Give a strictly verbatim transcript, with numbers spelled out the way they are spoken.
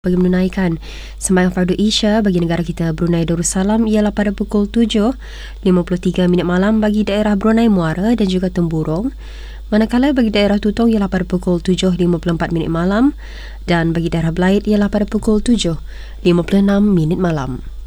Bagi menunaikan sembahyang fardu Isya bagi negara kita Brunei Darussalam ialah pada pukul tujuh lima puluh tiga minit malam bagi daerah Brunei Muara dan juga Temburong, manakala bagi daerah Tutong ialah pada pukul tujuh lima puluh empat minit malam dan bagi daerah Belait ialah pada pukul tujuh lima puluh enam minit malam.